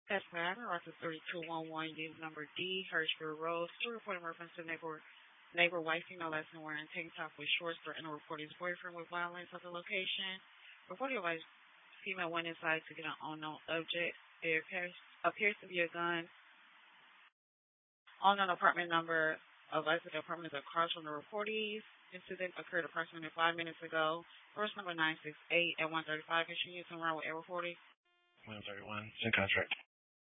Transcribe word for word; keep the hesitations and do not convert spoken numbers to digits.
That's Madden, Rocket thirty-two one one, unit number D, Hirschfield Road, still reporting reference to neighbor, neighbor wife, female last name wearing tank top with shorts, threatening to report his boyfriend with violence at the location. Reporting wife, female went inside to get an unknown object. There appears, appears to be a gun on an apartment number. Advised that the apartment is across from the reportees. Incident occurred approximately five minutes ago. First number nine six eight at one thirty-five. Is she using around with Air forty? one thirty-one. It's in contract.